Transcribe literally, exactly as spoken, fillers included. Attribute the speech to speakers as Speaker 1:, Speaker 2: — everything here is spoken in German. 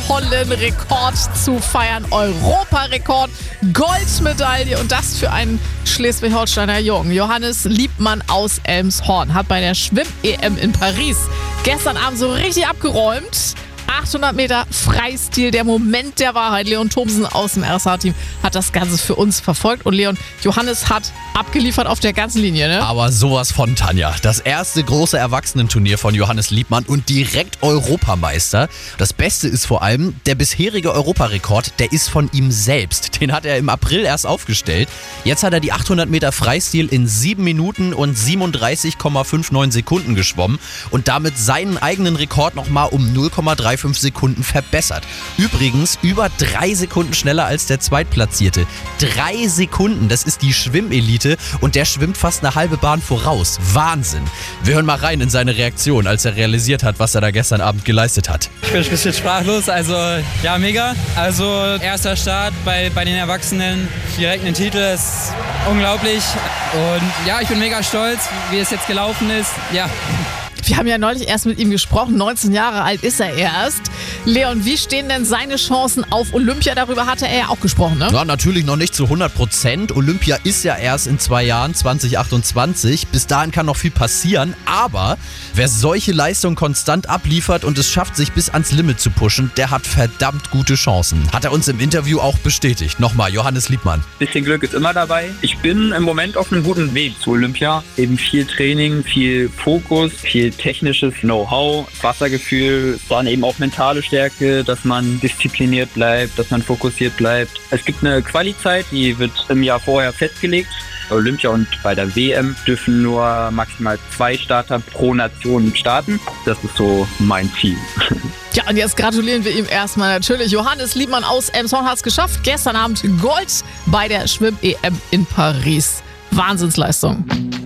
Speaker 1: tollen Rekord zu feiern. Europarekord, Goldmedaille und das für einen Schleswig-Holsteiner Jungen. Johannes Liebmann aus Elmshorn hat bei der Schwimm-E M in Paris gestern Abend so richtig abgeräumt. achthundert Meter Freistil, der Moment der Wahrheit. Leon Thomsen aus dem R S H-Team hat das Ganze für uns verfolgt. Und Leon, Johannes hat abgeliefert auf der ganzen Linie, ne?
Speaker 2: Aber sowas von, Tanja. Das erste große Erwachsenenturnier von Johannes Liebmann und direkt Europameister. Das Beste ist vor allem, der bisherige Europarekord, der ist von ihm selbst. Den hat er im April erst aufgestellt. Jetzt hat er die achthundert Meter Freistil in sieben Minuten und siebenunddreißig Komma neunundfünfzig Sekunden geschwommen und damit seinen eigenen Rekord nochmal um null Komma fünfunddreißig Sekunden verbessert. Übrigens über drei Sekunden schneller als der Zweitplatzierte. Drei Sekunden, das ist die Schwimmelite und der schwimmt fast eine halbe Bahn voraus. Wahnsinn. Wir hören mal rein in seine Reaktion, als er realisiert hat, was er da gestern Abend geleistet hat.
Speaker 3: Ich bin ein bisschen sprachlos, also ja, mega. Also erster Start bei, bei den Erwachsenen, direkt einen Titel, ist unglaublich. Und ja, ich bin mega stolz, wie es jetzt gelaufen ist. Ja.
Speaker 1: Wir haben ja neulich erst mit ihm gesprochen, neunzehn Jahre alt ist er erst. Leon, wie stehen denn seine Chancen auf Olympia? Darüber hatte er ja auch gesprochen, ne?
Speaker 2: Ja, natürlich noch nicht zu hundert Prozent. Olympia ist ja erst in zwei Jahren, zwanzig achtundzwanzig. Bis dahin kann noch viel passieren. Aber wer solche Leistungen konstant abliefert und es schafft, sich bis ans Limit zu pushen, der hat verdammt gute Chancen. Hat er uns im Interview auch bestätigt. Nochmal, Johannes Liebmann.
Speaker 4: Bisschen Glück ist immer dabei. Ich bin im Moment auf einem guten Weg zu Olympia. Eben viel Training, viel Fokus, viel technisches Know-how, Wassergefühl, dann eben auch mentale Stärke, dass man diszipliniert bleibt, dass man fokussiert bleibt. Es gibt eine Quali-Zeit, die wird im Jahr vorher festgelegt. Olympia und bei der W M dürfen nur maximal zwei Starter pro Nation starten. Das ist so mein Ziel.
Speaker 1: Ja, und jetzt gratulieren wir ihm erstmal natürlich. Johannes Liebmann aus Elmshorn hat es geschafft. Gestern Abend Gold bei der Schwimm-E M in Paris. Wahnsinnsleistung.